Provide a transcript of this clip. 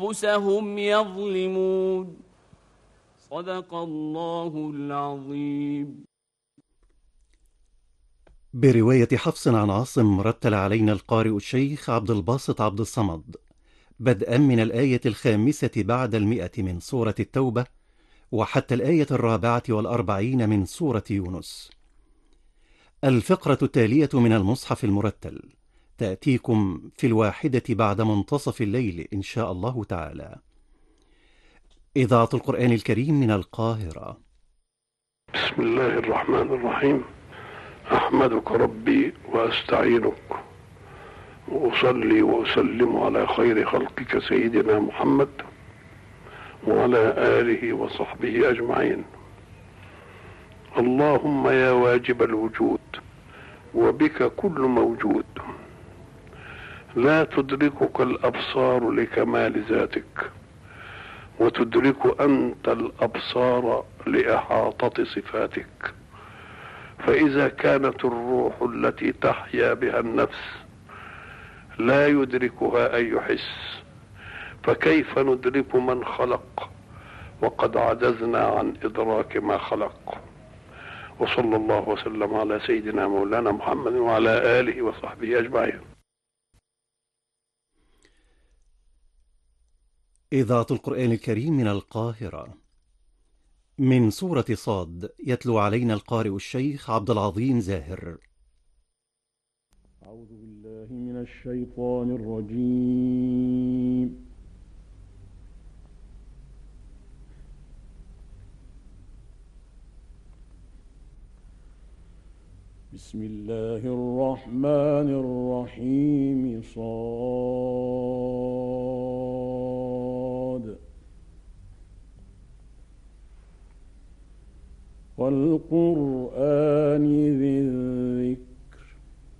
أنفسهم يظلمون. صدق الله العظيم. برواية حفص عن عاصم رتل علينا القارئ الشيخ عبد الباسط عبد الصمد بدءا من الآية 5 بعد 100 من سورة التوبة وحتى الآية 44 من سورة يونس. الفقرة التالية من المصحف المرتل تأتيكم في 1 بعد منتصف الليل إن شاء الله تعالى. إذاعة القرآن الكريم من القاهرة. بسم الله الرحمن الرحيم. أحمدك ربي وأستعينك وأصلي وأسلم على خير خلقك سيدنا محمد وعلى آله وصحبه أجمعين. اللهم يا واجب الوجود وبك كل موجود، لا تدركك الأبصار لكمال ذاتك، وتدرك أنت الأبصار لإحاطة صفاتك. فإذا كانت الروح التي تحيا بها النفس لا يدركها أي حس، فكيف ندرك من خلق وقد عجزنا عن إدراك ما خلق؟ وصلى الله وسلم على سيدنا مولانا محمد وعلى آله وصحبه أجمعين. إذاعة القرآن الكريم من القاهرة. من سورة صاد يتلو علينا القارئ الشيخ عبد العظيم زاهر. أعوذ بالله من الشيطان الرجيم. بسم الله الرحمن الرحيم. صاد والقرآن